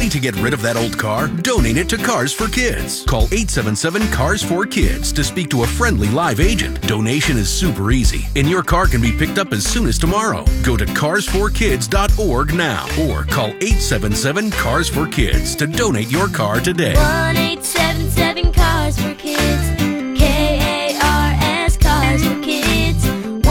Need to get rid of that old car? Donate it to Cars for Kids. Call 877-CARS4KIDS to speak to a friendly live agent. Donation is super easy, and your car can be picked up as soon as tomorrow. Go to carsforkids.org now or call 877-CARS4KIDS to donate your car today. 1-877-CARS4KIDS. KARS Cars for Kids.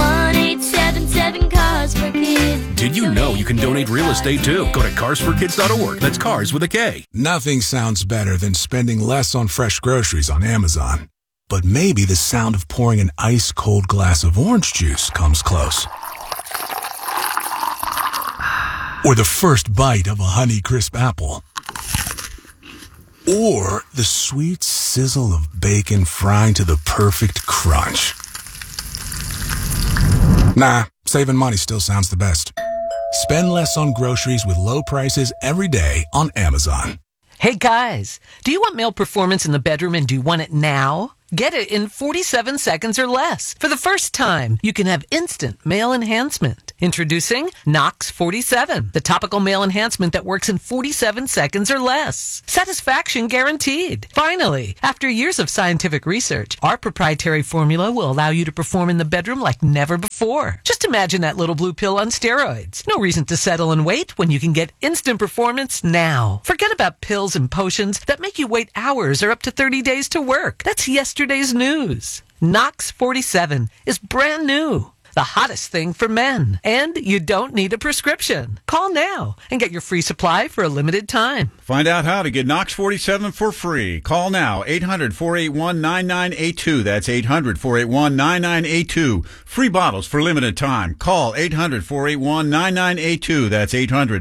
1-877-CARS4KIDS. Did you know you can donate real estate too? Go to carsforkids.org. That's cars with a K. Nothing sounds better than spending less on fresh groceries on Amazon. But maybe the sound of pouring an ice-cold glass of orange juice comes close. Or the first bite of a Honeycrisp apple. Or the sweet sizzle of bacon frying to the perfect crunch. Nah, saving money still sounds the best. Spend less on groceries with low prices every day on Amazon. Hey guys, do you want male performance in the bedroom and do you want it now? Get it in 47 seconds or less. For the first time, you can have instant male enhancement. Introducing Knox 47, the topical male enhancement that works in 47 seconds or less. Satisfaction guaranteed. Finally, after years of scientific research, our proprietary formula will allow you to perform in the bedroom like never before. Just imagine that little blue pill on steroids. No reason to settle and wait when you can get instant performance now. Forget about pills and potions that make you wait hours or up to 30 days to work. That's yesterday's news. Knox 47 is brand new. The hottest thing for men. And you don't need a prescription. Call now and get your free supply for a limited time. Find out how to get Knox 47 for free. Call now, 800-481-9982. That's 800-481-9982. Free bottles for limited time. Call 800-481-9982. That's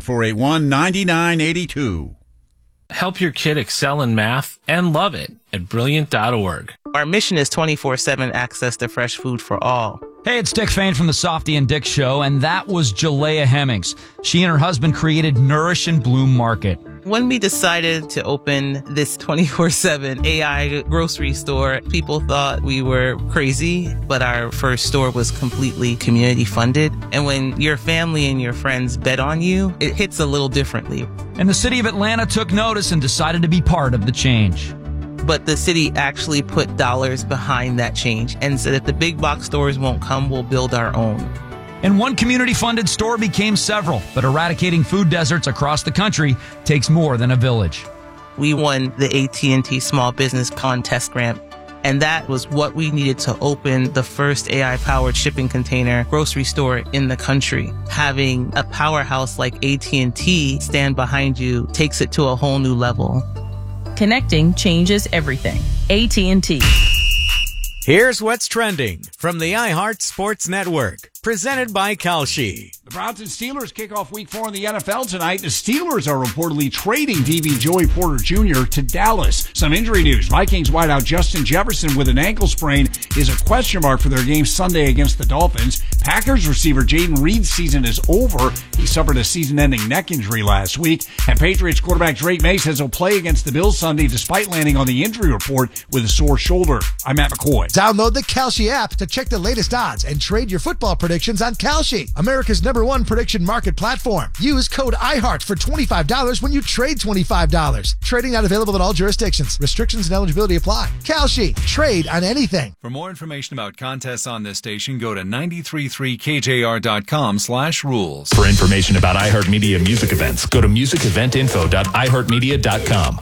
800-481-9982. Help your kid excel in math and love it at Brilliant.org. Our mission is 24/7 access to fresh food for all. Hey, it's Dick Fain from the Softy and Dick Show, and that was Jalea Hemmings. She and her husband created Nourish and Bloom Market. When we decided to open this 24/7 AI grocery store, people thought we were crazy, but our first store was completely community funded. And when your family and your friends bet on you, it hits a little differently. And the city of Atlanta took notice and decided to be part of the change. But the city actually put dollars behind that change and said if the big box stores won't come, we'll build our own. And one community-funded store became several, but eradicating food deserts across the country takes more than a village. We won the AT&T Small Business Contest Grant, and that was what we needed to open the first AI-powered shipping container grocery store in the country. Having a powerhouse like AT&T stand behind you takes it to a whole new level. Connecting changes everything. AT&T. Here's what's trending from the iHeart Sports Network, presented by Kalshi. The Browns and Steelers kick off Week 4 in the NFL tonight. The Steelers are reportedly trading DB Joey Porter Jr. to Dallas. Some injury news. Vikings wideout Justin Jefferson with an ankle sprain is a question mark for their game Sunday against the Dolphins. Packers receiver Jaden Reed's season is over. He suffered a season-ending neck injury last week. And Patriots quarterback Drake May says he'll play against the Bills Sunday despite landing on the injury report with a sore shoulder. I'm Matt McCoy. Download the Kalshi app to check the latest odds and trade your football predictions on Kalshi, America's #1 prediction market platform. Use code IHEART for $25 when you trade $25. Trading not available in all jurisdictions. Restrictions and eligibility apply. Kalshi. Trade on anything. For more information about contests on this station, go to 933kjr.com/rules. For information about iHeartMedia music events, go to musiceventinfo.iheartmedia.com.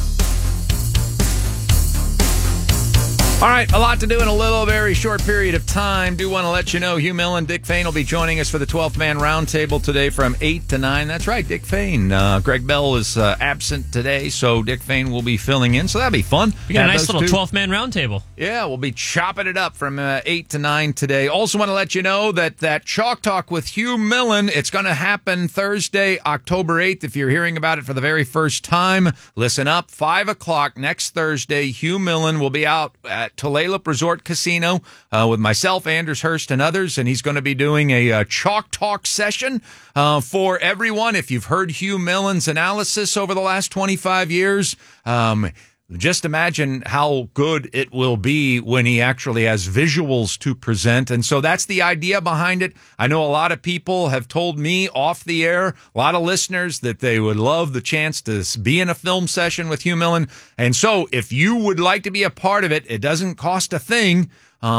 All right, a lot to do in a little, very short period of time. Do want to let you know Hugh Millen, Dick Fain will be joining us for the 12th Man Roundtable today from 8 to 9. That's right, Dick Fain. Greg Bell is absent today, so Dick Fain will be filling in, so that'll be fun. We got a nice little 12th Man Roundtable. Yeah, we'll be chopping it up from 8 to 9 today. Also want to let you know that Chalk Talk with Hugh Millen, it's going to happen Thursday, October 8th. If you're hearing about it for the very first time, listen up. 5 o'clock next Thursday, Hugh Millen will be out at Tulalip Resort Casino with myself, Anders Hurst, and others, and he's going to be doing a Chalk Talk session for everyone. If you've heard Hugh Millen's analysis over the last 25 years, just imagine how good it will be when he actually has visuals to present. And so that's the idea behind it. I know a lot of people have told me off the air, a lot of listeners, that they would love the chance to be in a film session with Hugh Millen. And so if you would like to be a part of it, it doesn't cost a thing.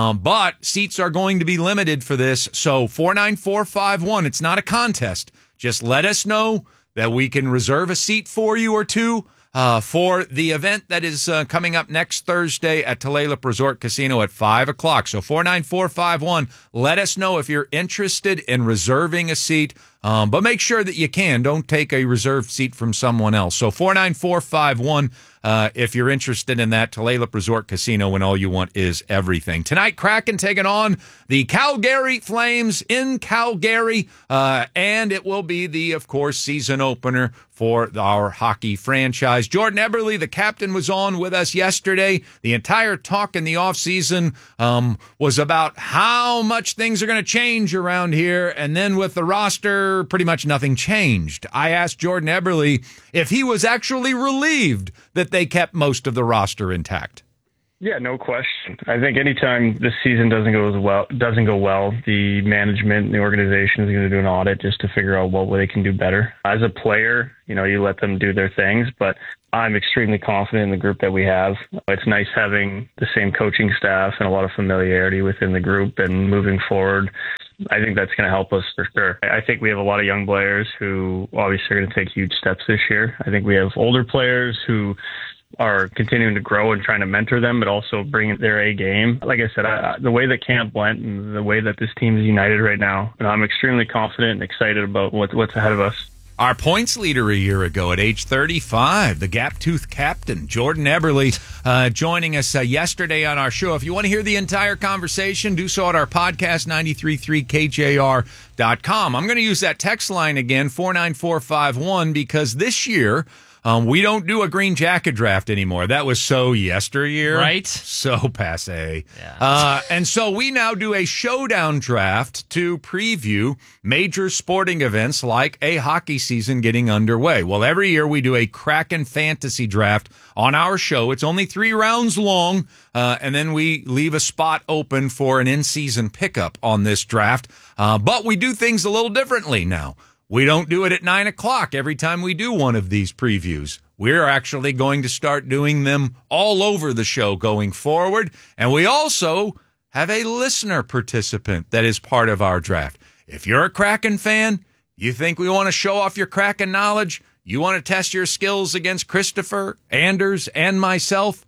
But seats are going to be limited for this. So 49451, it's not a contest. Just let us know that we can reserve a seat for you or two for the event that is coming up next Thursday at Tulalip Resort Casino at 5 o'clock. So 49451, let us know if you're interested in reserving a seat. But make sure that you can. Don't take a reserved seat from someone else. So 49451, if you're interested in that, Tulalip Resort Casino, when all you want is everything. Tonight, Kraken taking on the Calgary Flames in Calgary, and it will be the, of course, season opener for our hockey franchise. Jordan Eberle, the captain, was on with us yesterday. The entire talk in the offseason was about how much things are going to change around here, and then with the roster, pretty much nothing changed. I asked Jordan Eberle if he was actually relieved that they kept most of the roster intact. Yeah, no question. I think anytime this season doesn't go well, the management and the organization is going to do an audit just to figure out what they can do better. As a player, you let them do their things, but I'm extremely confident in the group that we have. It's nice having the same coaching staff and a lot of familiarity within the group, and moving forward, I think that's going to help us for sure. I think we have a lot of young players who obviously are going to take huge steps this year. I think we have older players who are continuing to grow and trying to mentor them, but also bring their A game. Like I said, the way that camp went and the way that this team is united right now, I'm extremely confident and excited about what's ahead of us. Our points leader a year ago at age 35, the gap-toothed captain, Jordan Eberle, joining us yesterday on our show. If you want to hear the entire conversation, do so at our podcast, 933kjr.com. I'm going to use that text line again, 49451, because this year, we don't do a green jacket draft anymore. That was so yesteryear. Right. So passé. Yeah. And so we now do a showdown draft to preview major sporting events like a hockey season getting underway. Well, every year we do a Kraken fantasy draft on our show. It's only 3 rounds long, and then we leave a spot open for an in-season pickup on this draft. But we do things a little differently now. We don't do it at 9 o'clock every time we do one of these previews. We're actually going to start doing them all over the show going forward. And we also have a listener participant that is part of our draft. If you're a Kraken fan, you think we want to show off your Kraken knowledge, you want to test your skills against Christopher, Anders, and myself,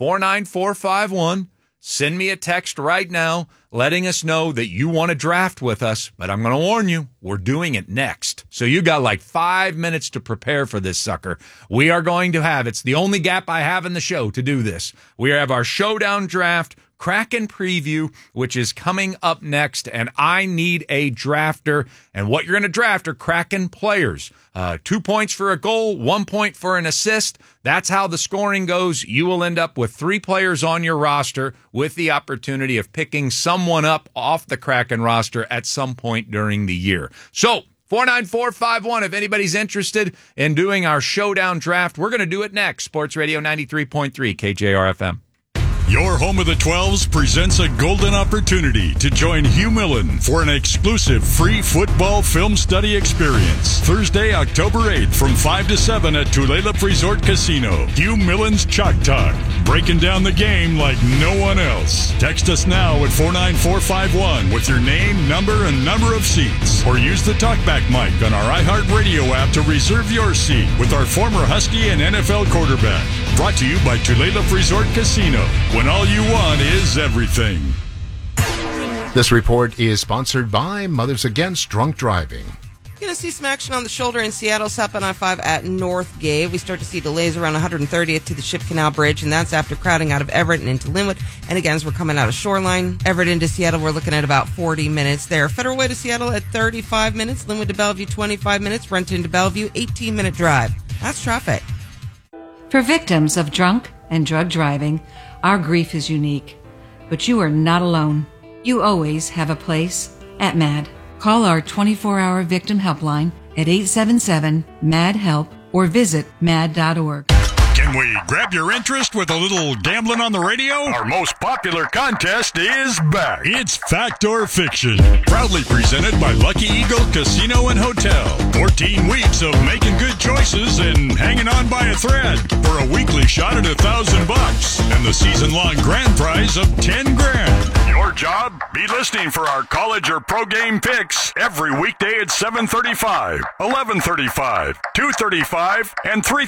49451. Send me a text right now letting us know that you want to draft with us, but I'm going to warn you, we're doing it next. So you got like 5 minutes to prepare for this sucker. We are going to have, it's the only gap I have in the show to do this. We have our showdown draft, Kraken preview, which is coming up next, and I need a drafter. And what you're going to draft are Kraken players. 2 points for a goal, 1 point for an assist. That's how the scoring goes. You will end up with 3 players on your roster with the opportunity of picking someone up off the Kraken roster at some point during the year. So 49451, if anybody's interested in doing our showdown draft, we're going to do it next. Sports Radio 93.3 KJR-FM. Your home of the 12s presents a golden opportunity to join Hugh Millen for an exclusive free football film study experience. Thursday, October 8th from 5 to 7 at Tulalip Resort Casino. Hugh Millen's Chalk Talk, breaking down the game like no one else. Text us now at 49451 with your name, number, and number of seats. Or use the TalkBack mic on our iHeartRadio app to reserve your seat with our former Husky and NFL quarterback. Brought to you by Tulalip Resort Casino, when all you want is everything. This report is sponsored by Mothers Against Drunk Driving. Going to see some action on the shoulder in Seattle, southbound I-5 at Northgate. We start to see delays around 130th to the Ship Canal Bridge, and that's after crowding out of Everett and into Linwood. And again, as we're coming out of Shoreline, Everett into Seattle, we're looking at about 40 minutes there. Federal Way to Seattle at 35 minutes, Linwood to Bellevue 25 minutes, Renton to Bellevue 18-minute drive. That's traffic. For victims of drunk and drug driving, our grief is unique. But you are not alone. You always have a place at MAD. Call our 24-hour victim helpline at 877-MAD-HELP or visit mad.org. Get Can we grab your interest with a little gambling on the radio? Our most popular contest is back. It's Fact or Fiction, proudly presented by Lucky Eagle Casino and Hotel. 14 weeks of making good choices and hanging on by a thread for a weekly shot at $1,000 and the season-long grand prize of $10,000. Your job? Be listening for our college or pro game picks every weekday at 7:35, 11:35, 2:35, and 3:35.